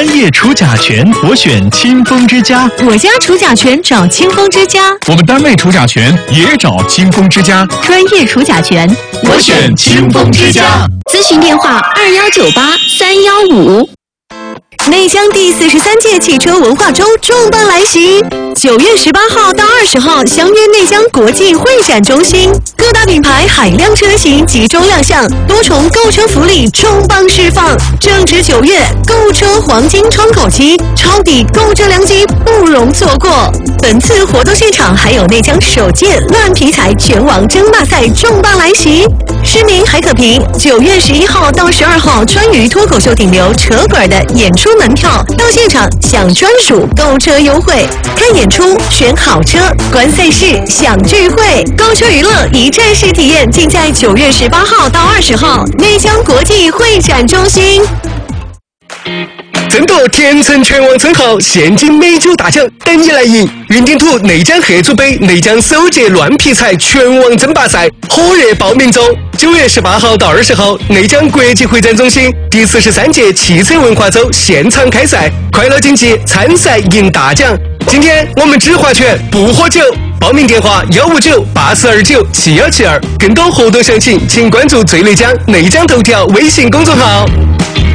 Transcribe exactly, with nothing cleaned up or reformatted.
专业除甲醛，我选清风之家。 我家除甲醛找清风之家。 我们单位除甲醛也找清风之家。 专业除甲醛， 我选清风之家。 咨询电话：二幺九八三幺五。内江第四十三届汽车文化周重磅来袭，九月十八号到二十号相约内江国际会展中心，各大品牌海量车型集中亮相，多重购车福利重磅释放。正值九月，购车黄金窗口期，抄底购车良机不容错过。本次活动现场还有内江首届乱皮财拳王争霸赛重磅来袭，市民还可凭九月十一号到十二号川渝脱口秀顶流扯滚的演出门票到现场享专属购车优惠，看演出选好车，观赛事享聚会，购车娱乐一站式体验，尽在九月十八号到二十号内江国际会展中心。 争夺天成拳王称号，现金美酒大奖等你来赢！云顶土内江合租杯内江首届乱皮财拳王争霸赛火热报名中，九月十八号到二十号，内江国际会展中心第四十三届汽车文化周现场开赛，快乐竞技，参赛赢大奖！今天我们只划拳不喝酒，报名电话幺五九八四二九七幺七二，更多活动详情请关注最内江内江头条微信公众号。